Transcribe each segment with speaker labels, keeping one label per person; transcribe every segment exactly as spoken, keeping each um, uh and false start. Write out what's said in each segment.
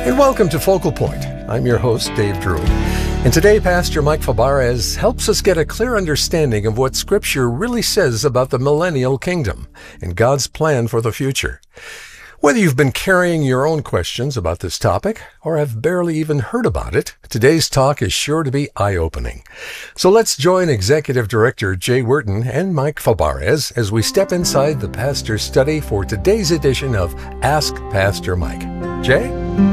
Speaker 1: And welcome to Focal Point. I'm your host, Dave Drew. And today, Pastor Mike Fabarez helps us get a clear understanding of what Scripture really says about the millennial kingdom and God's plan for the future. Whether you've been carrying your own questions about this topic or have barely even heard about it, today's talk is sure to be eye-opening. So let's join Executive Director Jay Wharton and Mike Fabarez as we step inside the pastor's study for today's edition of Ask Pastor Mike. Jay?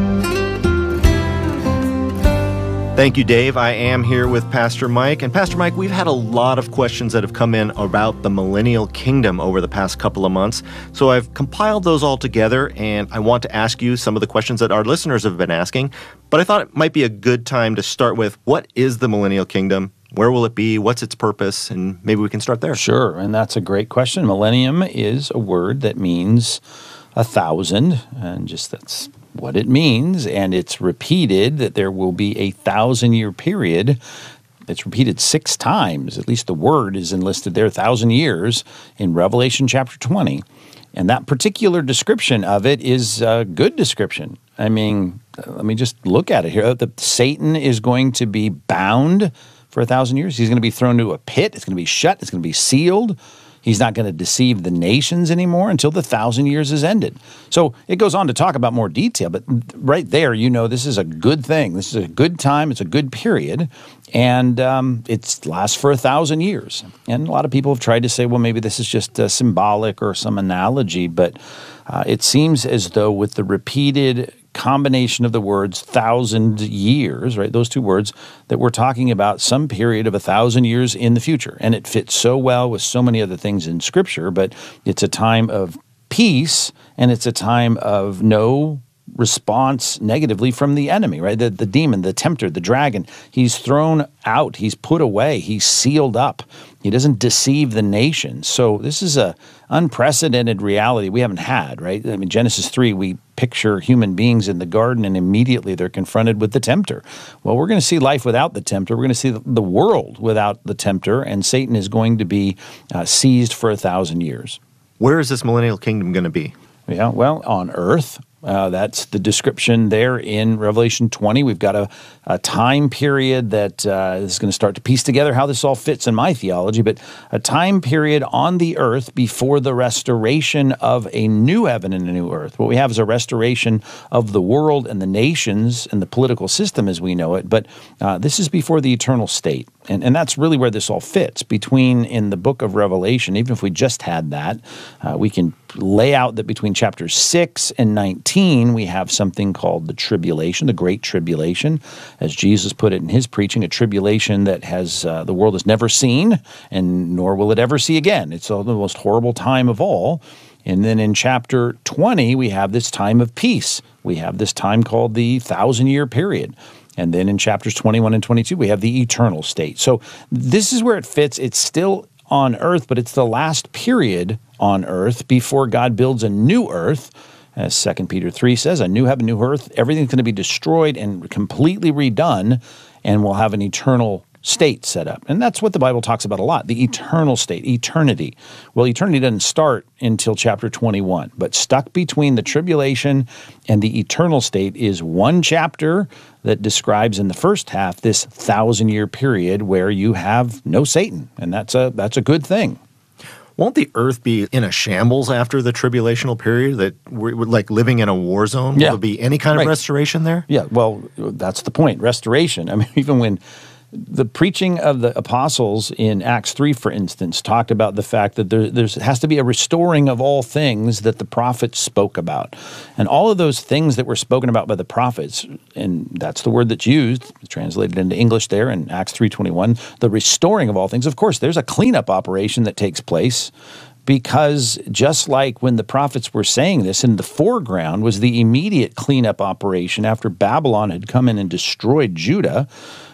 Speaker 2: Thank you, Dave. I am here with Pastor Mike. And Pastor Mike, we've had a lot of questions that have come in about the millennial kingdom over the past couple of months. So I've compiled those all together, and I want to ask you some of the questions that our listeners have been asking. But I thought it might be a good time to start with, what is the millennial kingdom? Where will it be? What's its purpose? And maybe we can start there.
Speaker 3: Sure, and that's a great question. Millennium is a word that means a thousand, and just that's what it means, and it's repeated that there will be a thousand-year period. It's repeated six times. At least the word is enlisted there, thousand years, in Revelation chapter twenty. And that particular description of it is a good description. I mean, let me just look at it here. That Satan is going to be bound for a thousand years. He's going to be thrown into a pit. It's going to be shut. It's going to be sealed. He's not going to deceive the nations anymore until the thousand years is ended. So it goes on to talk about more detail, but right there, you know, this is a good thing. This is a good time. It's a good period, and um, it lasts for a thousand years. And a lot of people have tried to say, well, maybe this is just uh, symbolic or some analogy, but uh, it seems as though with the repeated combination of the words thousand years, right? Those two words, that we're talking about some period of a thousand years in the future. And it fits so well with so many other things in Scripture, but it's a time of peace and it's a time of no response negatively from the enemy, right? The, the demon, the tempter, the dragon, he's thrown out, he's put away, he's sealed up. He doesn't deceive the nations. So this is a unprecedented reality we haven't had, right? I mean, Genesis three, we picture human beings in the garden and immediately they're confronted with the tempter. Well, we're going to see life without the tempter. We're going to see the world without the tempter, and Satan is going to be uh, seized for a thousand years.
Speaker 2: Where is this millennial kingdom going to be?
Speaker 3: Yeah, well, on earth. Uh, that's the description there in Revelation twenty. We've got a, a time period that uh, is going to start to piece together how this all fits in my theology, but a time period on the earth before the restoration of a new heaven and a new earth. What we have is a restoration of the world and the nations and the political system as we know it, but uh, this is before the eternal state. And, and that's really where this all fits. Between, in the book of Revelation, even if we just had that, uh, we can lay out that between chapters six and nineteen, we have something called the tribulation, the great tribulation, as Jesus put it in his preaching, a tribulation that has uh, the world has never seen, and nor will it ever see again. It's the most horrible time of all. And then in chapter twenty, we have this time of peace. We have this time called the thousand-year period. And then in chapters twenty-one and twenty-two, we have the eternal state. So this is where it fits. It's still on earth, but it's the last period on earth before God builds a new earth. As Second Peter three says, a new heaven, new earth, everything's going to be destroyed and completely redone, and we'll have an eternal state set up. And that's what the Bible talks about a lot, the eternal state, eternity. Well, eternity doesn't start until chapter twenty-one, but stuck between the tribulation and the eternal state is one chapter that describes in the first half this thousand-year period where you have no Satan, and that's a that's a good thing.
Speaker 2: Won't the earth be in a shambles after the tribulational period, that we're, we're like living in a war zone? Will
Speaker 3: Yeah.
Speaker 2: there be any kind of
Speaker 3: Right.
Speaker 2: restoration there?
Speaker 3: Yeah, well, that's the point, restoration. I mean, even when the preaching of the apostles in Acts three, for instance, talked about the fact that there there's, has to be a restoring of all things that the prophets spoke about. And all of those things that were spoken about by the prophets, and that's the word that's used, translated into English there in Acts three twenty-one, the restoring of all things. Of course, there's a cleanup operation that takes place, because just like when the prophets were saying this, in the foreground was the immediate cleanup operation after Babylon had come in and destroyed Judah.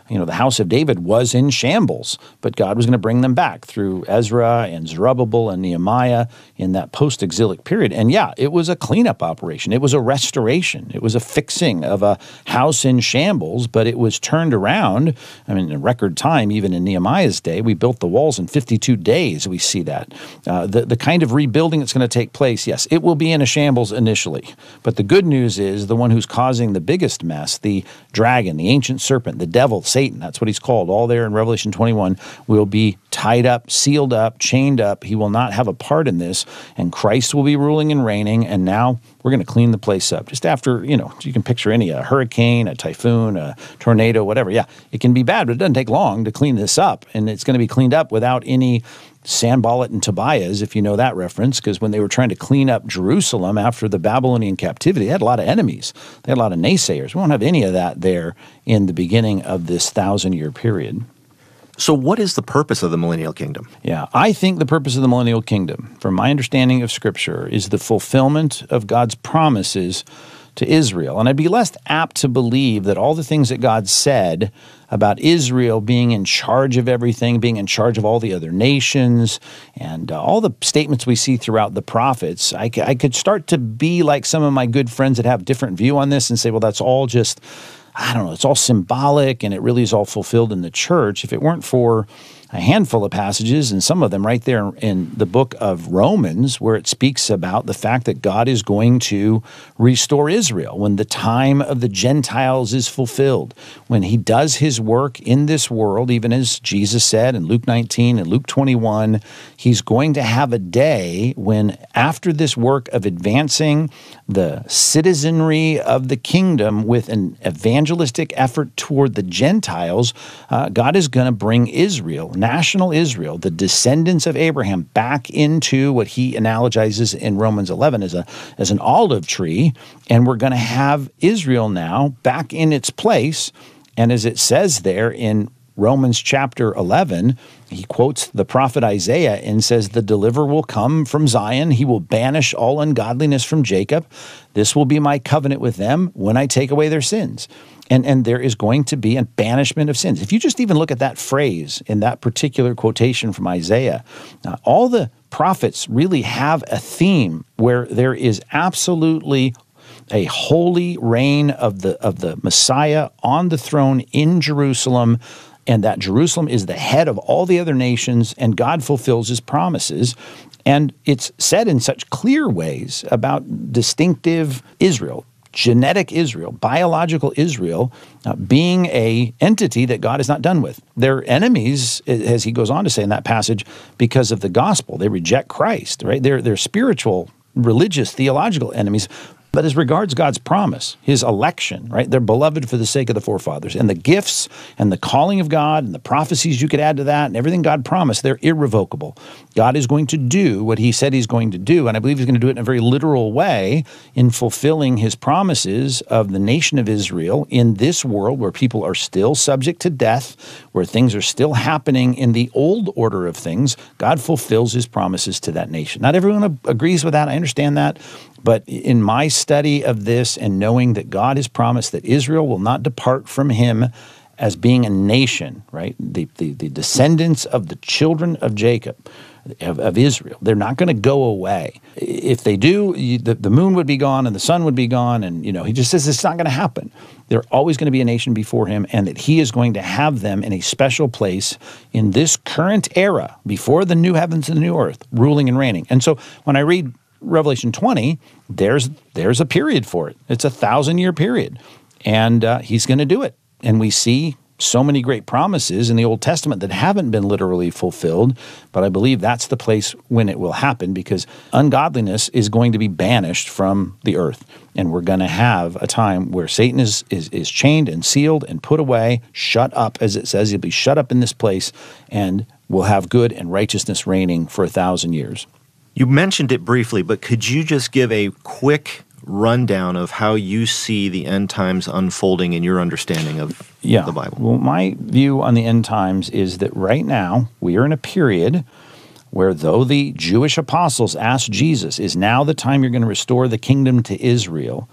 Speaker 3: You know, the house of David was in shambles, but God was going to bring them back through Ezra and Zerubbabel and Nehemiah in that post-exilic period. And yeah, it was a cleanup operation. It was a restoration. It was a fixing of a house in shambles, but it was turned around. I mean, in record time, even in Nehemiah's day, we built the walls in fifty-two days. We see that. Uh, the, the kind of rebuilding that's going to take place, yes, it will be in a shambles initially. But the good news is the one who's causing the biggest mess, the dragon, the ancient serpent, the devil, Satan, that's what he's called, all there in Revelation twenty-one, will be tied up, sealed up, chained up. He will not have a part in this, and Christ will be ruling and reigning, and now we're going to clean the place up. Just after, you know, you can picture any, a hurricane, a typhoon, a tornado, whatever. Yeah, it can be bad, but it doesn't take long to clean this up, and it's going to be cleaned up without any Sanballat and Tobias, if you know that reference, because when they were trying to clean up Jerusalem after the Babylonian captivity, they had a lot of enemies. They had a lot of naysayers. We won't have any of that there in the beginning of this thousand-year period.
Speaker 2: So what is the purpose of the millennial kingdom?
Speaker 3: Yeah, I think the purpose of the millennial kingdom, from my understanding of Scripture, is the fulfillment of God's promises to Israel. And I'd be less apt to believe that all the things that God said about Israel being in charge of everything, being in charge of all the other nations, and uh, all the statements we see throughout the prophets, I, I could start to be like some of my good friends that have different view on this and say, well, that's all just, I don't know, it's all symbolic and it really is all fulfilled in the church. If it weren't for a handful of passages, and some of them right there in the book of Romans, where it speaks about the fact that God is going to restore Israel when the time of the Gentiles is fulfilled, when he does his work in this world, even as Jesus said in Luke nineteen and Luke twenty-one, he's going to have a day when, after this work of advancing the citizenry of the kingdom with an evangelistic effort toward the Gentiles, uh, God is going to bring Israel, national Israel, the descendants of Abraham, back into what he analogizes in Romans eleven as a as an olive tree, and we're going to have Israel now back in its place. And as it says there in Romans chapter eleven, he quotes the prophet Isaiah and says, the deliverer will come from Zion. He will banish all ungodliness from Jacob. This will be my covenant with them when I take away their sins. And, and there is going to be a banishment of sins. If you just even look at that phrase in that particular quotation from Isaiah, uh, all the prophets really have a theme where there is absolutely a holy reign of the of the Messiah on the throne in Jerusalem, and that Jerusalem is the head of all the other nations, and God fulfills his promises. And it's said in such clear ways about distinctive Israel, genetic Israel, biological Israel, uh, being a entity that God is not done with. They're enemies, as he goes on to say in that passage, because of the gospel. They reject Christ, right? They're, they're spiritual, religious, theological enemies. But as regards God's promise, his election, right? They're beloved for the sake of the forefathers. And the gifts and the calling of God and the prophecies you could add to that and everything God promised, they're irrevocable. God is going to do what he said he's going to do, and I believe he's going to do it in a very literal way in fulfilling his promises of the nation of Israel in this world where people are still subject to death, where things are still happening in the old order of things. God fulfills his promises to that nation. Not everyone agrees with that. I understand that. But in my study of this and knowing that God has promised that Israel will not depart from him as being a nation, right? The, the, the descendants of the children of Jacob, of, of Israel, they're not going to go away. If they do, you, the, the moon would be gone and the sun would be gone. And, you know, he just says it's not going to happen. They're always going to be a nation before him, and that he is going to have them in a special place in this current era, before the new heavens and the new earth, ruling and reigning. And so when I read Revelation twenty, there's there's a period for it. It's a thousand-year period, and uh, he's going to do it. And we see so many great promises in the Old Testament that haven't been literally fulfilled, but I believe that's the place when it will happen, because ungodliness is going to be banished from the earth, and we're going to have a time where Satan is, is, is chained and sealed and put away, shut up, as it says. He'll be shut up in this place, and we'll have good and righteousness reigning for a thousand years.
Speaker 2: You mentioned it briefly, but could you just give a quick rundown of how you see the end times unfolding in your understanding of
Speaker 3: yeah.
Speaker 2: the Bible?
Speaker 3: Well, my view on the end times is that right now we are in a period where, though the Jewish apostles asked Jesus, is now the time you're going to restore the kingdom to Israel,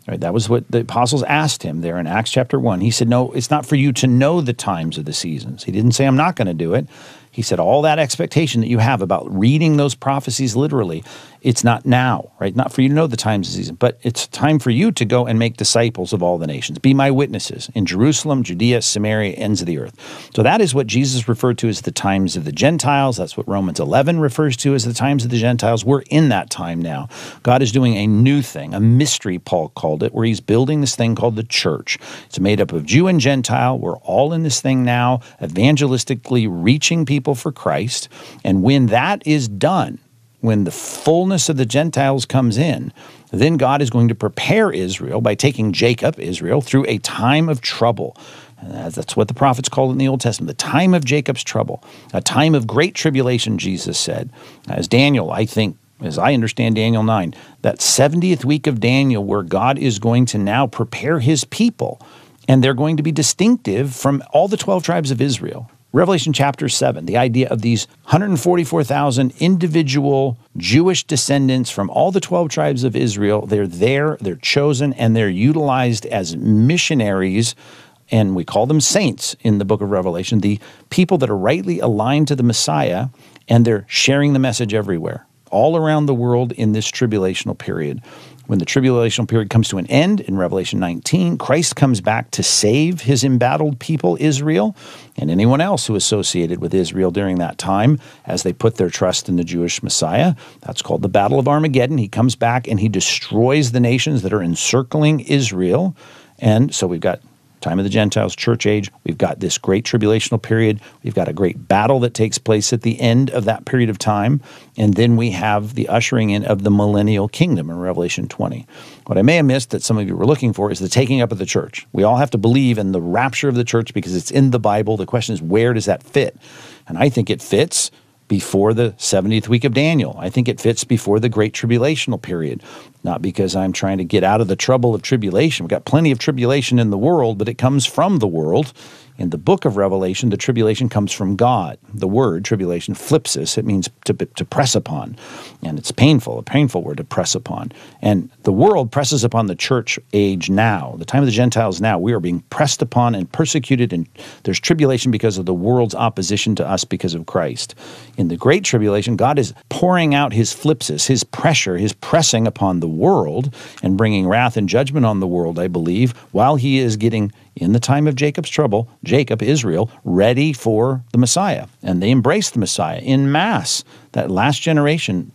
Speaker 3: Right, that was what the apostles asked him there in Acts chapter one. He said, no, it's not for you to know the times of the seasons. He didn't say, I'm not going to do it. He said, all that expectation that you have about reading those prophecies literally, it's not now, right? Not for you to know the times of the season, but it's time for you to go and make disciples of all the nations. Be my witnesses in Jerusalem, Judea, Samaria, ends of the earth. So that is what Jesus referred to as the times of the Gentiles. That's what Romans eleven refers to as the times of the Gentiles. We're in that time now. God is doing a new thing, a mystery, Paul called it, where he's building this thing called the church. It's made up of Jew and Gentile. We're all in this thing now, evangelistically reaching people for Christ. And when that is done, when the fullness of the Gentiles comes in, then God is going to prepare Israel by taking Jacob, Israel, through a time of trouble. And that's what the prophets called in the Old Testament, the time of Jacob's trouble, a time of great tribulation, Jesus said. As Daniel, I think, as I understand Daniel nine, that seventieth week of Daniel where God is going to now prepare his people, and they're going to be distinctive from all the twelve tribes of Israel. Revelation chapter seven, the idea of these one hundred forty-four thousand individual Jewish descendants from all the twelve tribes of Israel. They're there, they're chosen, and they're utilized as missionaries, and we call them saints in the book of Revelation, the people that are rightly aligned to the Messiah, and they're sharing the message everywhere, all around the world in this tribulational period. When the tribulational period comes to an end in Revelation nineteen, Christ comes back to save his embattled people, Israel, and anyone else who associated with Israel during that time as they put their trust in the Jewish Messiah. That's called the Battle of Armageddon. He comes back and he destroys the nations that are encircling Israel. And so we've got time of the Gentiles, church age. We've got this great tribulational period. We've got a great battle that takes place at the end of that period of time. And then we have the ushering in of the millennial kingdom in Revelation twenty. What I may have missed that some of you were looking for is the taking up of the church. We all have to believe in the rapture of the church because it's in the Bible. The question is, where does that fit? And I think it fits before the seventieth week of Daniel. I think it fits before the great tribulational period. Not because I'm trying to get out of the trouble of tribulation. We've got plenty of tribulation in the world, but it comes from the world. In the book of Revelation, the tribulation comes from God. The word tribulation, phlipsis, it means to, to press upon. And it's painful, a painful word to press upon. And the world presses upon the church age now, the time of the Gentiles now. We are being pressed upon and persecuted, and there's tribulation because of the world's opposition to us because of Christ. In the great tribulation, God is pouring out his phlipsis, his pressure, his pressing upon the world and bringing wrath and judgment on the world, I believe, while he is getting, in the time of Jacob's trouble, Jacob, Israel, ready for the Messiah. And they embrace the Messiah in mass. That last generation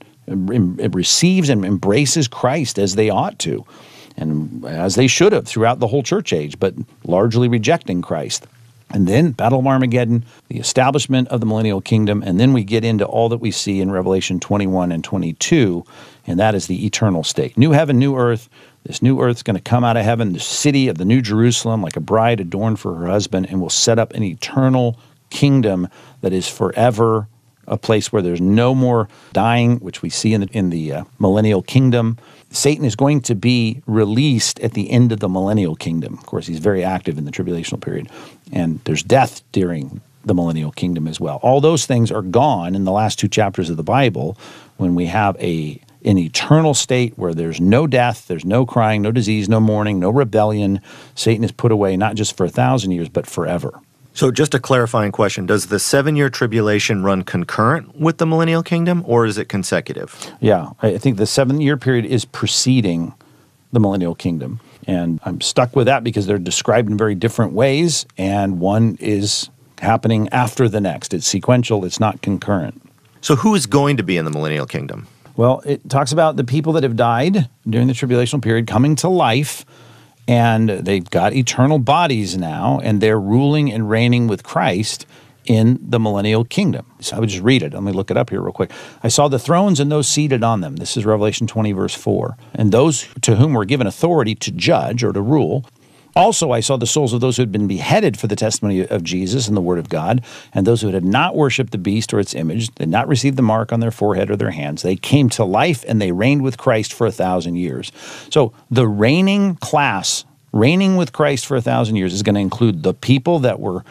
Speaker 3: receives and embraces Christ as they ought to, and as they should have throughout the whole church age, but largely rejecting Christ. And then Battle of Armageddon, the establishment of the millennial kingdom, and then we get into all that we see in Revelation twenty-one and twenty-two, and that is the eternal state. New heaven, new earth. This new earth is going to come out of heaven, the city of the New Jerusalem, like a bride adorned for her husband, and will set up an eternal kingdom that is forever, a place where there's no more dying, which we see in the, in the uh, millennial kingdom. Satan is going to be released at the end of the millennial kingdom. Of course, he's very active in the tribulational period. And there's death during the millennial kingdom as well. All those things are gone in the last two chapters of the Bible when we have a an eternal state where there's no death, there's no crying, no disease, no mourning, no rebellion. Satan is put away not just for a thousand years, but forever.
Speaker 2: So just a clarifying question, does the seven-year tribulation run concurrent with the millennial kingdom, or is it consecutive?
Speaker 3: Yeah, I think the seven-year period is preceding the millennial kingdom. And I'm stuck with that because they're described in very different ways, and one is happening after the next. It's sequential, it's not concurrent.
Speaker 2: So who is going to be in the millennial kingdom?
Speaker 3: Well, it talks about the people that have died during the tribulational period coming to life, and they've got eternal bodies now, and they're ruling and reigning with Christ in the millennial kingdom. So I would just read it. Let me look it up here real quick. I saw the thrones and those seated on them. This is Revelation twenty, verse four. And those to whom were given authority to judge or to rule. Also, I saw the souls of those who had been beheaded for the testimony of Jesus and the word of God, and those who had not worshipped the beast or its image, did not receive the mark on their forehead or their hands. They came to life, and they reigned with Christ for a thousand years. So the reigning class, reigning with Christ for a thousand years, is going to include the people that were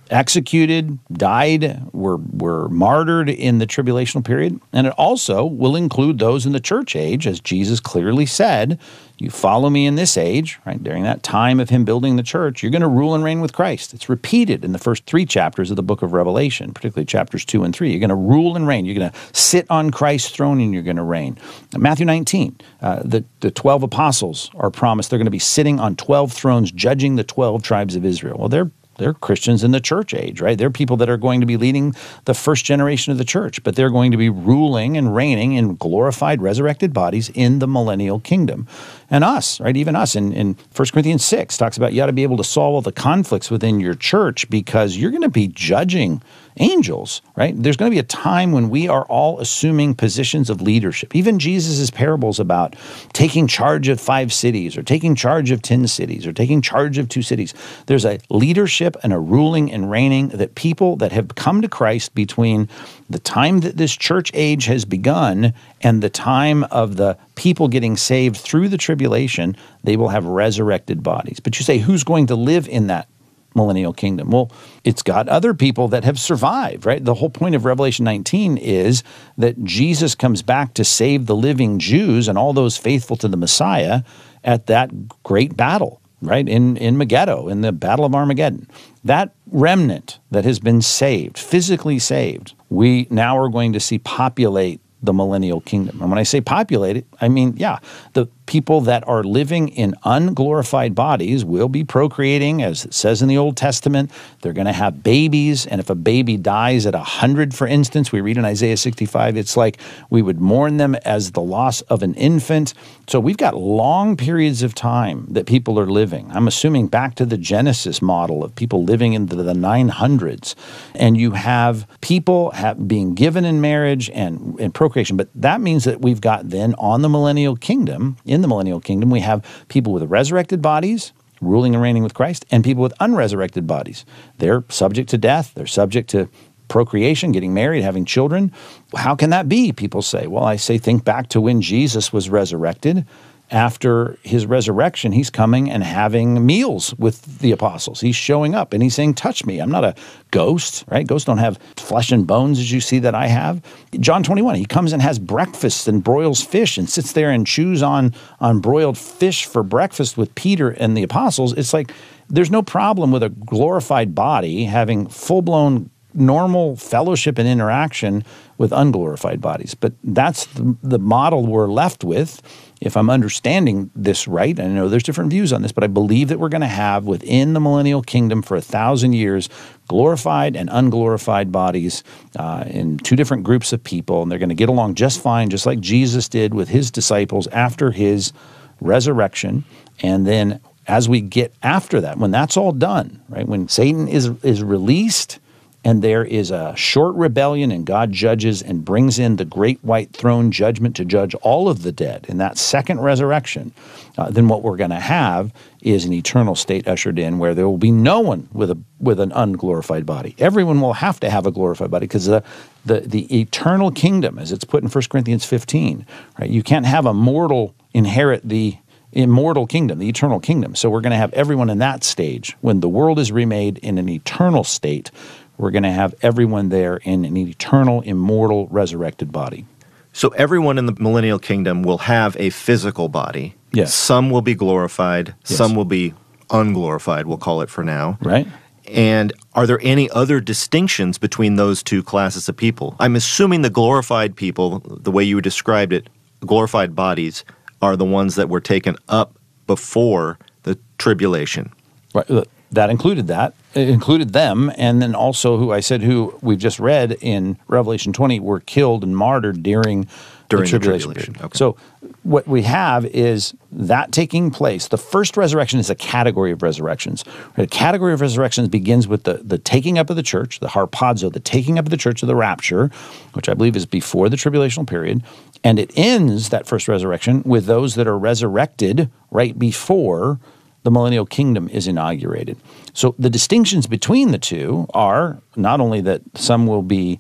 Speaker 3: executed, died, were, were martyred in the tribulational period. And it also will include those in the church age, as Jesus clearly said, you follow me in this age, right? During that time of him building the church, you're going to rule and reign with Christ. It's repeated in the first three chapters of the book of Revelation, particularly chapters two and three. You're going to rule and reign. You're going to sit on Christ's throne and you're going to reign. Matthew nineteen, uh, the, the twelve apostles are promised they're going to be sitting on twelve thrones judging the twelve tribes of Israel. Well, they're They're Christians in the church age, right? They're people that are going to be leading the first generation of the church, but they're going to be ruling and reigning in glorified, resurrected bodies in the millennial kingdom. And us, right? Even us in, in First Corinthians six talks about you ought to be able to solve all the conflicts within your church because you're going to be judging angels, right? There's going to be a time when we are all assuming positions of leadership. Even Jesus' parables about taking charge of five cities or taking charge of ten cities or taking charge of two cities. There's a leadership and a ruling and reigning that people that have come to Christ between the time that this church age has begun and the time of the people getting saved through the tribulation, they will have resurrected bodies. But you say, who's going to live in that millennial kingdom? Well, it's got other people that have survived, right? The whole point of Revelation nineteen is that Jesus comes back to save the living Jews and all those faithful to the Messiah at that great battle, right? In, in Megiddo, in the Battle of Armageddon. That remnant that has been saved, physically saved, we now are going to see populate the millennial kingdom. And when I say populate it, I mean, yeah, the people that are living in unglorified bodies will be procreating, as it says in the Old Testament. They're going to have babies, and if a baby dies at one hundred, for instance, we read in Isaiah sixty-five, it's like we would mourn them as the loss of an infant. So we've got long periods of time that people are living. I'm assuming back to the Genesis model of people living into the nine hundreds, and you have people have, being given in marriage and, and procreation, but that means that we've got then on the millennial kingdom, in the millennial kingdom, we have people with resurrected bodies, ruling and reigning with Christ, and people with unresurrected bodies. They're subject to death. They're subject to procreation, getting married, having children. How can that be? People say. Well, I say think back to when Jesus was resurrected. After his resurrection, he's coming and having meals with the apostles. He's showing up and he's saying, touch me. I'm not a ghost, right? Ghosts don't have flesh and bones as you see that I have. John twenty-one, he comes and has breakfast and broils fish and sits there and chews on, on broiled fish for breakfast with Peter and the apostles. It's like there's no problem with a glorified body having full-blown normal fellowship and interaction with unglorified bodies. But that's the, the model we're left with. If I'm understanding this right, I know there's different views on this, but I believe that we're going to have within the millennial kingdom for a thousand years glorified and unglorified bodies uh, in two different groups of people, and they're going to get along just fine, just like Jesus did with his disciples after his resurrection. And then as we get after that, when that's all done, right, when Satan is is released, and there is a short rebellion, and God judges and brings in the great white throne judgment to judge all of the dead in that second resurrection, uh, then what we're going to have is an eternal state ushered in where there will be no one with a with an unglorified body. Everyone will have to have a glorified body because the, the, the eternal kingdom, as it's put in First Corinthians fifteen, right? You can't have a mortal inherit the immortal kingdom, the eternal kingdom. So we're going to have everyone in that stage. When the world is remade in an eternal state, we're going to have everyone there in an eternal, immortal, resurrected body.
Speaker 2: So everyone in the millennial kingdom will have a physical body.
Speaker 3: Yes.
Speaker 2: Some will be glorified.
Speaker 3: Yes.
Speaker 2: Some will be unglorified, we'll call it for now.
Speaker 3: Right.
Speaker 2: And are there any other distinctions between those two classes of people? I'm assuming the glorified people, the way you described it, glorified bodies, are the ones that were taken up before the tribulation.
Speaker 3: Right. That included that. It included them, and then also who I said who we've just read in Revelation twenty were killed and martyred during,
Speaker 2: during
Speaker 3: the tribulation.
Speaker 2: The tribulation. Okay.
Speaker 3: So what we have is that taking place. The first resurrection is a category of resurrections. Right? A category of resurrections begins with the, the taking up of the church, the harpazo, the taking up of the church of the rapture, which I believe is before the tribulational period, and it ends, that first resurrection, with those that are resurrected right before the millennial kingdom is inaugurated. So the distinctions between the two are not only that some will be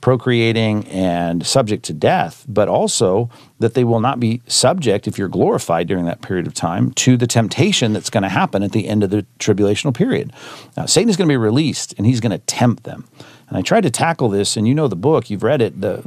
Speaker 3: procreating and subject to death, but also that they will not be subject, if you're glorified during that period of time, to the temptation that's going to happen at the end of the tribulational period. Now, Satan is going to be released, and he's going to tempt them. And I tried to tackle this, and you know the book, you've read it, the